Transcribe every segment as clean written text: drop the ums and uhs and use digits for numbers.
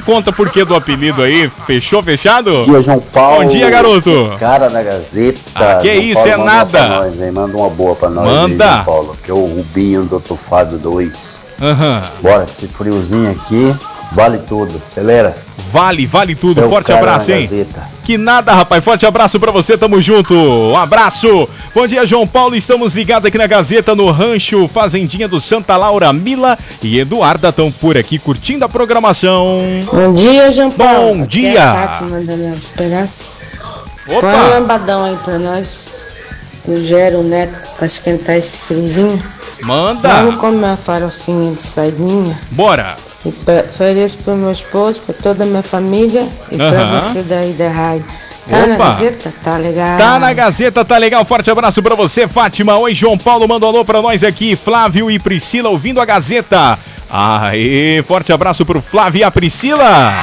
conta por que do apelido aí. Fechado? Bom dia, João Paulo. Bom dia, garoto. Cara da Gazeta. Que isso, é nada. Nós, hein? Manda uma boa pra nós. Manda. Aí, João Paulo, que é o Rubinho do Dr. Fábio 2. Bora, esse friozinho aqui, vale tudo. Acelera. Vale tudo. Seu Forte abraço, hein? Gazeta. Que nada, rapaz. Forte abraço pra você, tamo junto. Um abraço. Bom dia, João Paulo. Estamos ligados aqui na Gazeta, no Rancho Fazendinha do Santa Laura. Mila e Eduarda estão por aqui curtindo a programação. Bom dia, João Paulo. Bom dia. Aqui é a Fátima mandando esperança. Opa. Põe um lambadão aí pra nós. Do Gero Neto, pra esquentar esse friozinho. Manda. Vamos comer uma farofinha de sardinha. Bora. E ofereço pro meu esposo, pra toda a minha família e pra você daí da rádio. Tá na Gazeta? Tá legal. Tá na Gazeta, tá legal. Forte abraço pra você, Fátima. Oi, João Paulo, manda um alô pra nós aqui. Flávio e Priscila ouvindo a Gazeta. Aê, forte abraço pro Flávio e a Priscila.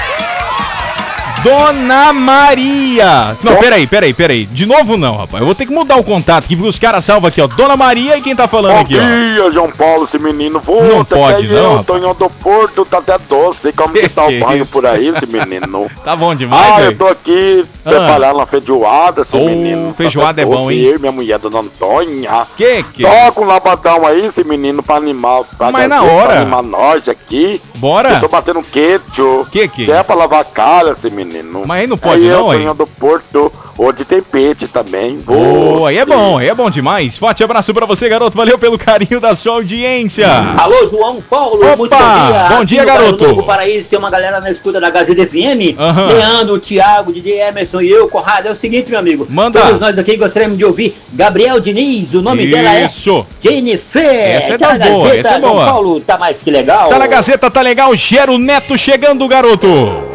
Dona Maria. Não, peraí. De novo não, rapaz. Eu vou ter que mudar o contato aqui, porque os caras salvam aqui, ó. Dona Maria e quem tá falando aqui, ó. Bom dia, João Paulo, esse menino. Volta, não pode, não. Tonhão do Porto, tá até doce. Como que tá o banho por aí, esse menino? Tá bom demais, eu tô aqui preparando uma feijoada, esse menino. Feijoada tá é bom, hein? Eu e minha mulher, dona Antônia. Que? Toca um labadão aí, esse menino, pra animar. Mas na hora. Pra animar nós aqui. Bora. Eu tô batendo queijo. Que é pra lavar a cara, esse menino. Mas aí não pode não, hein? Do Porto, hoje tem peixe também. Boa, aí é bom demais. Forte abraço pra você, garoto. Valeu pelo carinho da sua audiência. Alô, João Paulo. Opa, muito bom dia. Bom dia, garoto. No Paraíso tem uma galera na escuta da Gazeta FM. Leandro, Thiago, Didi Emerson e eu, Conrado. É o seguinte, meu amigo. Manda. Todos nós aqui gostaríamos de ouvir Gabriel Diniz. O nome dela é Jennifer. Essa é da boa, essa é boa. João Paulo, tá mais que legal. Tá na Gazeta, tá legal. Gero Neto chegando, garoto.